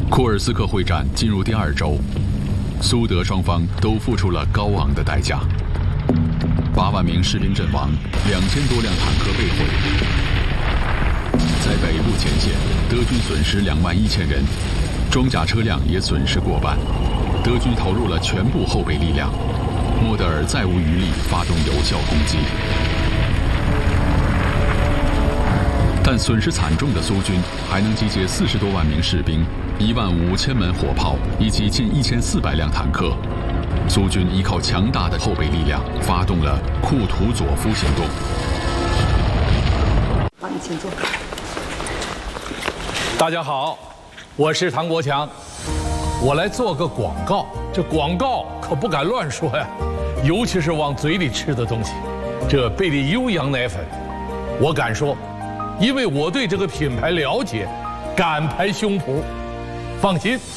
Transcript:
库尔斯克会战进入第2周，苏德双方都付出了高昂的代价。8万名士兵阵亡，2000多辆坦克被毁。在北部前线，德军损失21000人，装甲车辆也损失过半。德军投入了全部后备力量，莫德尔再无余力发动有效攻击。但损失惨重的苏军还能集结40多万名士兵、15000门火炮以及近1400辆坦克。苏军依靠强大的后备力量，发动了库图佐夫行动。 好，你请坐。 大家好，我是唐国强，我来做个广告。这广告可不敢乱说呀，尤其是往嘴里吃的东西。这贝利优羊奶粉，我敢说，因为我对这个品牌了解，敢拍胸脯，放心，